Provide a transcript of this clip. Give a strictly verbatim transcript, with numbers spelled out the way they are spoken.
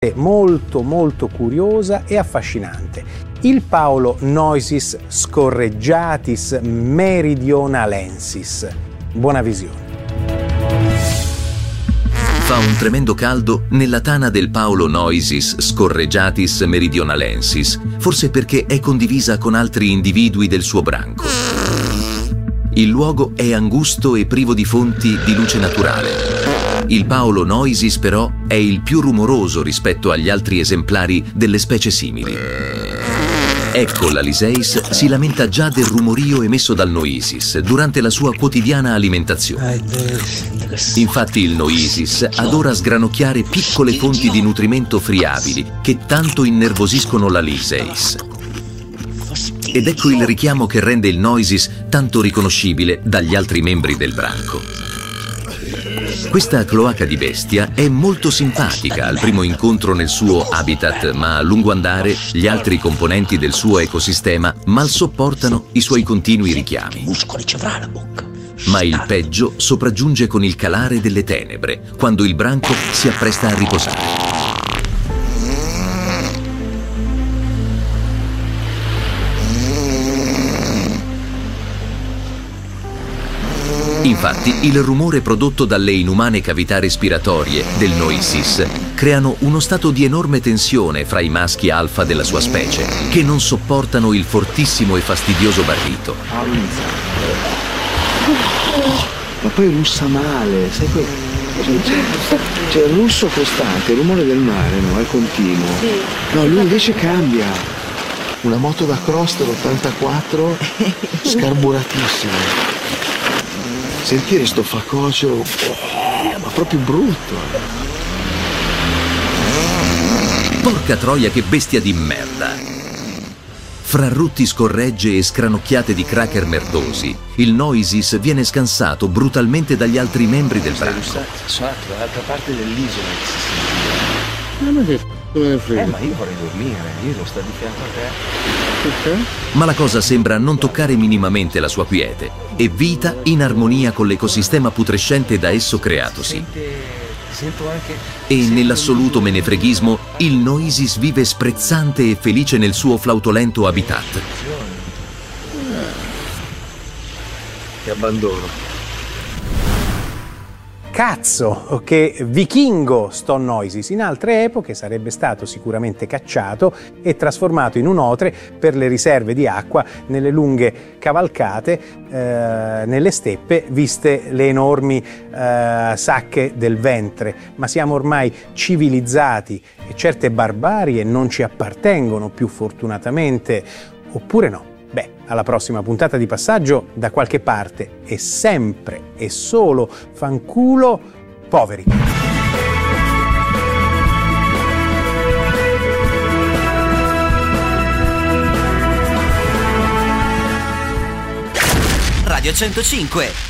molto molto curiosa e affascinante. Il Paulo Noisis scorreggiatis meridionalensis. Buona visione. Fa un tremendo caldo nella tana del Paulo Noisis scorreggiatis meridionalensis, forse perché è condivisa con altri individui del suo branco. Il luogo è angusto e privo di fonti di luce naturale. Il Paulo Noisis però è il più rumoroso rispetto agli altri esemplari delle specie simili. Ecco l'Aliseis si lamenta già del rumorio emesso dal Noisis durante la sua quotidiana alimentazione. Infatti il Noisis adora sgranocchiare piccole fonti di nutrimento friabili che tanto innervosiscono l'Aliseis. Ed ecco il richiamo che rende il Noisis tanto riconoscibile dagli altri membri del branco. Questa cloaca di bestia è molto simpatica al primo incontro nel suo habitat, ma a lungo andare gli altri componenti del suo ecosistema mal sopportano i suoi continui richiami. Ma il peggio sopraggiunge con il calare delle tenebre, quando il branco si appresta a riposare. Infatti, il rumore prodotto dalle inumane cavità respiratorie del Noisis creano uno stato di enorme tensione fra i maschi alfa della sua specie, che non sopportano il fortissimo e fastidioso barrito. Ma poi russa male, sai quel... Cioè, cioè il russo costante, il rumore del mare, no? È continuo. No, lui invece cambia. Una moto da cross dell'ottantaquattro, scarburatissima. Sentire sto facocero, oh, ma proprio brutto. Porca troia, che bestia di merda! Fra rutti scorregge e scranocchiate di cracker merdosi, il Noisis viene scansato brutalmente dagli altri membri del branco. Esatto, dall'altra parte dell'isola che si sentiva. Ma che me ne frega? Eh, ma io vorrei dormire, io devo stare di fianco a te. Perché? Ma la cosa sembra non toccare minimamente la sua quiete e vita in armonia con l'ecosistema putrescente da esso creatosi. Sento anche... E nell'assoluto menefreghismo, il Noisis vive sprezzante e felice nel suo flautolento habitat. Ti abbandono. Cazzo, che vichingo sto Noisis, in altre epoche sarebbe stato sicuramente cacciato e trasformato in un otre per le riserve di acqua nelle lunghe cavalcate eh, nelle steppe, viste le enormi eh, sacche del ventre. Ma siamo ormai civilizzati e certe barbarie non ci appartengono più, fortunatamente, oppure no? Beh, alla prossima puntata di Passaggio, da qualche parte, e sempre e solo fanculo poveri. Radio centocinque